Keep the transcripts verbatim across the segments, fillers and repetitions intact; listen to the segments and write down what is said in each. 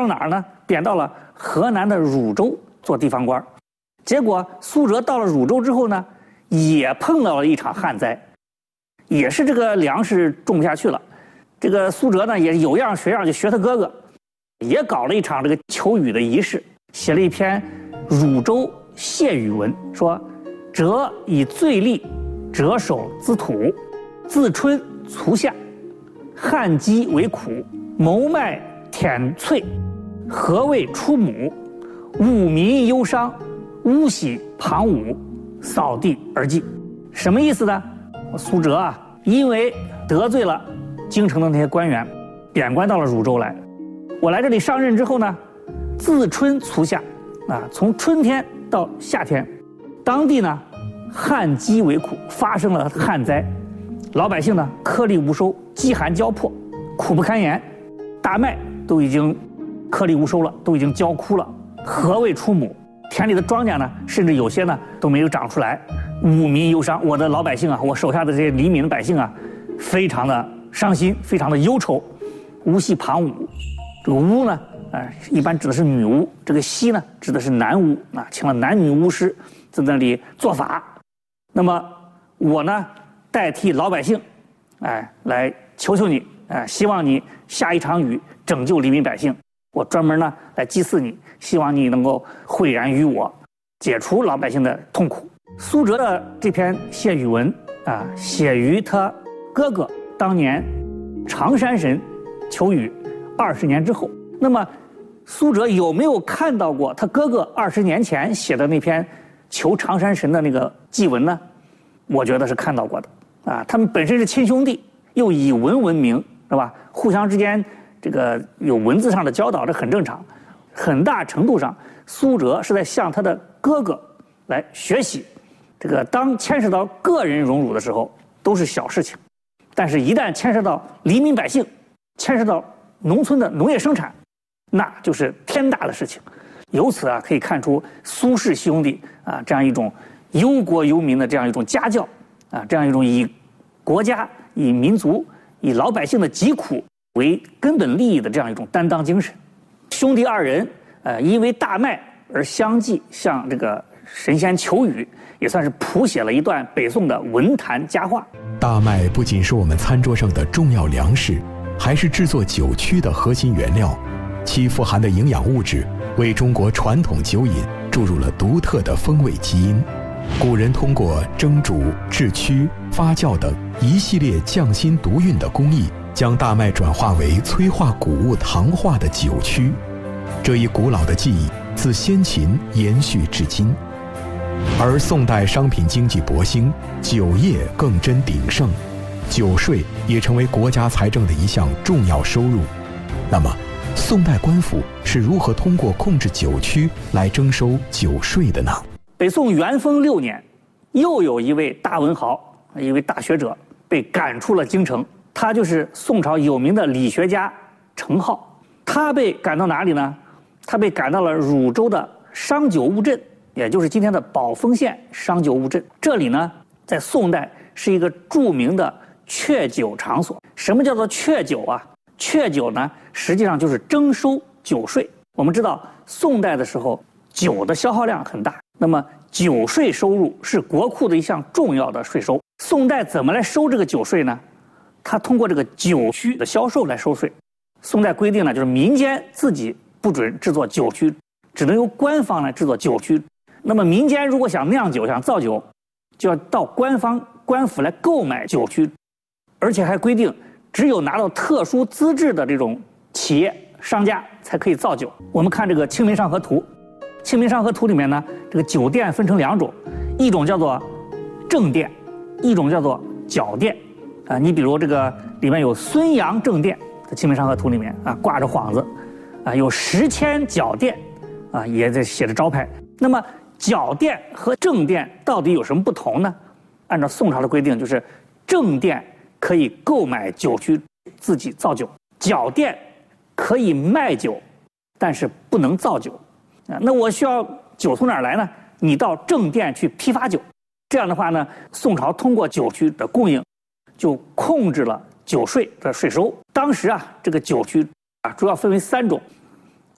到哪儿呢？贬到了河南的汝州做地方官。结果苏辙到了汝州之后呢，也碰到了一场旱灾，也是这个粮食种不下去了。这个苏辙呢也有样学样，就学他哥哥，也搞了一场这个求雨的仪式，写了一篇汝州谢雨文，说：辙以最利，谪守滋土，自春卒夏，旱饥为苦，谋麦舔翠，禾未出亩，务民忧伤，屋喜旁舞，扫地而祭。什么意思呢？苏辙啊，因为得罪了京城的那些官员，贬官到了汝州来。我来这里上任之后呢，自春卒夏，啊，从春天到夏天，当地呢旱饥为苦，发生了旱灾，老百姓呢颗粒无收，饥寒交迫，苦不堪言，大麦都已经颗粒无收了，都已经焦枯了，禾未出亩，田里的庄稼呢，甚至有些呢都没有长出来，务民忧伤。我的老百姓啊，我手下的这些黎民的百姓啊，非常的伤心，非常的忧愁。巫戏旁舞，这个巫呢，呃，一般指的是女巫；这个戏呢，指的是男巫啊，请了男女巫师在那里做法。那么我呢，代替老百姓，哎，来求求你，哎，希望你下一场雨，拯救黎民百姓。我专门呢来祭祀你，希望你能够惠然于我，解除老百姓的痛苦。苏辙的这篇谢雨文啊，写于他哥哥当年常山神求雨二十年之后。那么苏辙有没有看到过他哥哥二十年前写的那篇求常山神的那个祭文呢？我觉得是看到过的啊。他们本身是亲兄弟，又以文闻名，是吧？互相之间这个有文字上的交道，这很正常。很大程度上，苏辙是在向他的哥哥来学习。这个当牵涉到个人荣辱的时候，都是小事情，但是一旦牵涉到黎民百姓，牵涉到农村的农业生产，那就是天大的事情。由此啊，可以看出苏氏兄弟啊这样一种忧国忧民的这样一种家教啊，这样一种以国家、以民族、以老百姓的疾苦为根本利益的这样一种担当精神。兄弟二人呃因为大麦而相继向这个神仙求雨，也算是谱写了一段北宋的文坛佳话。 大麦不仅是我们餐桌上的重要粮食，还是制作酒曲的核心原料，其富含的营养物质为中国传统酒饮注入了独特的风味基因。古人通过蒸煮、制曲、发酵等一系列匠心独运的工艺，将大麦转化为催化谷物糖化的酒曲。这一古老的技艺自先秦延续至今。而宋代商品经济勃兴，酒业更臻鼎盛，酒税也成为国家财政的一项重要收入。那么宋代官府是如何通过控制酒曲来征收酒税的呢？ 北宋元丰六年，又有一位大文豪，一位大学者被赶出了京城，他就是宋朝有名的理学家程颢。他被赶到哪里呢？他被赶到了汝州的商酒务镇，也就是今天的宝丰县商酒务镇。这里呢，在宋代是一个著名的确酒场所。什么叫做确酒啊？确酒呢，实际上就是征收酒税。我们知道，宋代的时候，酒的消耗量很大，那么酒税收入是国库的一项重要的税收。宋代怎么来收这个酒税呢？它通过这个酒曲的销售来收税。宋代规定呢，就是民间自己不准制作酒曲，只能由官方来制作酒曲。那么民间如果想酿酒、想造酒，就要到官方官府来购买酒曲，而且还规定，只有拿到特殊资质的这种企业商家才可以造酒。我们看这个《清明上河图》，《清明上河图》里面呢，这个酒店分成两种，一种叫做正店，一种叫做角店。啊，你比如这个里面有孙杨正店，在《清明上河图》里面啊挂着幌子，啊有十千角店，啊也在写着招牌。那么角店和正店到底有什么不同呢？按照宋朝的规定，就是正店可以购买酒曲自己造酒，角店可以卖酒，但是不能造酒。啊，那我需要酒从哪儿来呢？你到正店去批发酒。这样的话呢，宋朝通过酒曲的供应，就控制了酒税的税收。当时啊，这个酒曲啊主要分为三种，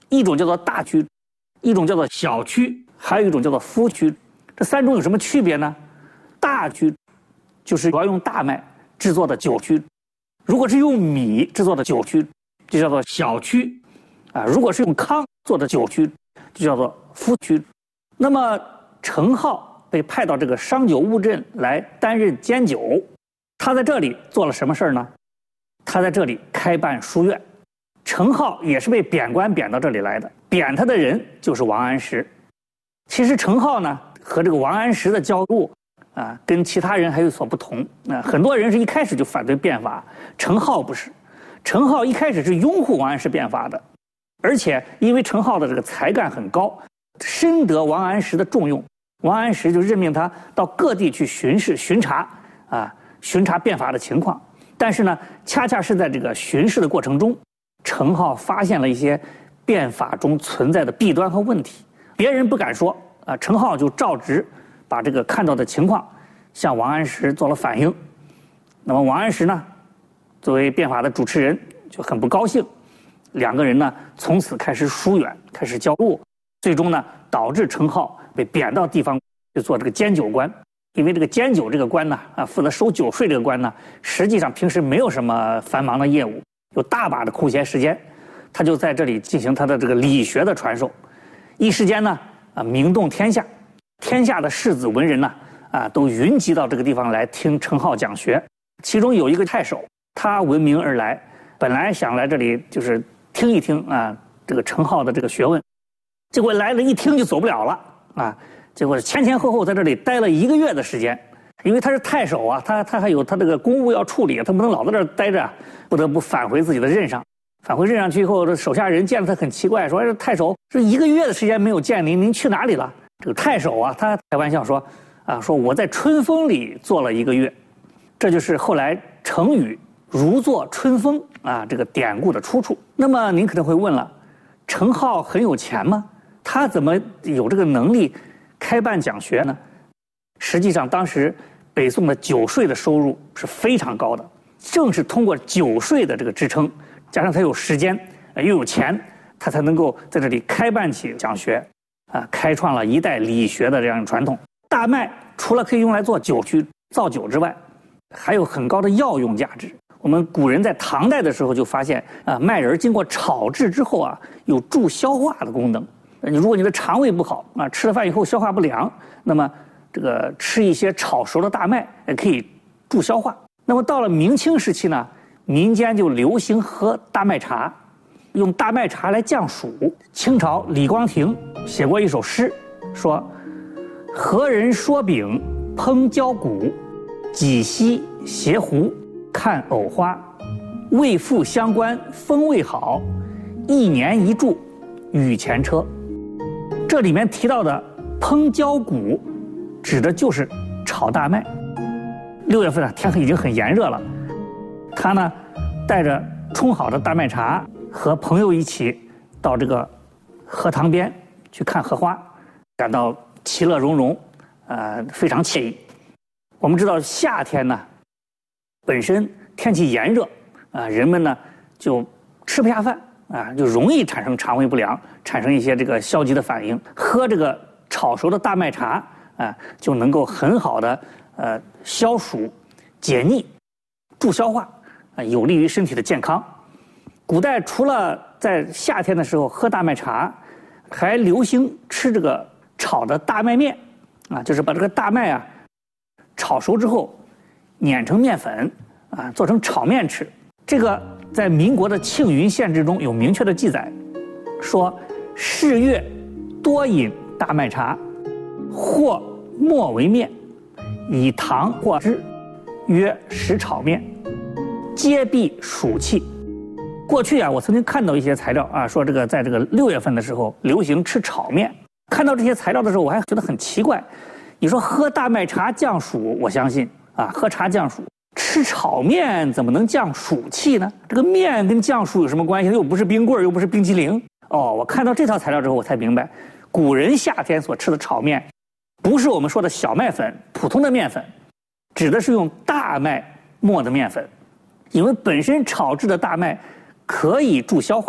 一种叫做大曲，一种叫做小曲，还有一种叫做麸曲。这三种有什么区别呢？大曲就是主要用大麦制作的酒曲，如果是用米制作的酒曲，就叫做小曲啊；如果是用糠做的酒曲，就叫做麸曲。那么程颢被派到这个商酒乌镇来担任监酒，他在这里做了什么事儿呢？他在这里开办书院。程颢也是被贬官贬到这里来的，贬他的人就是王安石。其实程颢呢和这个王安石的交路啊，跟其他人还有所不同啊。很多人是一开始就反对变法，程颢不是，程颢一开始是拥护王安石变法的，而且因为程颢的这个才干很高，深得王安石的重用，王安石就任命他到各地去巡视巡查啊，巡查变法的情况。但是呢，恰恰是在这个巡视的过程中，程颢发现了一些变法中存在的弊端和问题，别人不敢说啊，程颢就照直把这个看到的情况向王安石做了反映。那么王安石呢，作为变法的主持人就很不高兴，两个人呢从此开始疏远，开始交恶，最终呢导致程颢被贬到地方去做这个监酒官。因为这个监酒这个官呢，啊，负责收酒税这个官呢，实际上平时没有什么繁忙的业务，有大把的空闲时间，他就在这里进行他的这个理学的传授，一时间呢，啊，名动天下，天下的士子文人呢，啊，都云集到这个地方来听程颢讲学。其中有一个太守，他闻名而来，本来想来这里就是听一听啊，这个程颢的这个学问，结果来了一听就走不了了啊。结果前前后后在这里待了一个月的时间，因为他是太守啊，他他还有他这个公务要处理，他不能老在这儿待着，不得不返回自己的任上。返回任上去以后，这手下人见了他很奇怪，说：“这太守这一个月的时间没有见您，您去哪里了？”这个太守啊，他开玩笑说：“啊，说我在春风里做了一个月。”这就是后来成语“如坐春风”啊这个典故的出处。那么您可能会问了，程颢很有钱吗？他怎么有这个能力开办讲学呢？实际上，当时北宋的酒税的收入是非常高的，正是通过酒税的这个支撑，加上他有时间，又有钱，他才能够在这里开办起讲学，啊，开创了一代理学的这样一种传统。大麦除了可以用来做酒去造酒之外，还有很高的药用价值。我们古人在唐代的时候就发现，啊，麦仁经过炒制之后啊，有助消化的功能。你如果你的肠胃不好啊，吃了饭以后消化不良，那么这个吃一些炒熟的大麦也可以助消化。那么到了明清时期呢，民间就流行喝大麦茶，用大麦茶来降暑。清朝李光庭写过一首诗，说：“何人说饼烹焦骨，几溪斜湖看藕花，未复相关风味好，一年一柱雨前车。”这里面提到的烹焦骨，指的就是炒大麦。六月份呢，天已经很炎热了，他呢带着冲好的大麦茶，和朋友一起到这个荷塘边去看荷花，感到其乐融融，呃，非常惬意。我们知道夏天呢，本身天气炎热，啊、呃，人们呢就吃不下饭。啊，就容易产生肠胃不良，产生一些这个消极的反应。喝这个炒熟的大麦茶啊，就能够很好的呃消暑、解腻、助消化，啊，有利于身体的健康。古代除了在夏天的时候喝大麦茶，还流行吃这个炒的大麦面，啊，就是把这个大麦啊炒熟之后碾成面粉，啊，做成炒面吃。这个在民国的庆云县志中有明确的记载，说是月多饮大麦茶，或磨为面，以糖或汁，曰食炒面，皆避暑气。过去啊，我曾经看到一些材料啊，说这个在这个六月份的时候流行吃炒面。看到这些材料的时候，我还觉得很奇怪。你说喝大麦茶降暑，我相信啊，喝茶降暑。吃炒面怎么能降暑气呢？这个面跟降暑有什么关系？又不是冰棍，又不是冰淇淋。哦，我看到这套材料之后，我才明白，古人夏天所吃的炒面，不是我们说的小麦粉、普通的面粉，指的是用大麦磨的面粉。因为本身炒制的大麦可以助消化，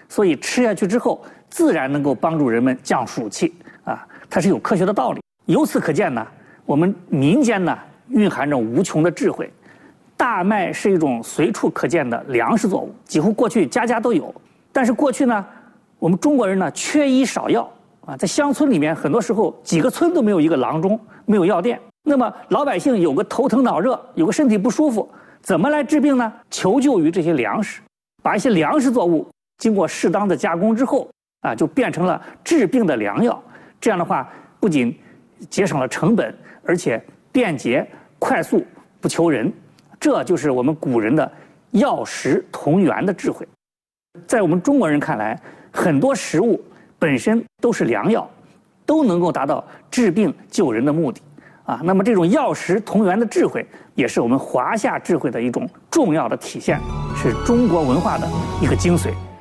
所以吃下去之后，自然能够帮助人们降暑气啊，它是有科学的道理。由此可见呢，我们民间呢蕴含着无穷的智慧。大麦是一种随处可见的粮食作物，几乎过去家家都有。但是过去呢，我们中国人呢缺医少药啊，在乡村里面，很多时候几个村都没有一个郎中，没有药店。那么老百姓有个头疼脑热，有个身体不舒服，怎么来治病呢？求救于这些粮食，把一些粮食作物经过适当的加工之后啊，就变成了治病的良药。这样的话，不仅节省了成本，而且便捷、快速、不求人。这就是我们古人的药食同源的智慧。在我们中国人看来，很多食物本身都是良药，都能够达到治病救人的目的啊。那么这种药食同源的智慧，也是我们华夏智慧的一种重要的体现，是中国文化的一个精髓。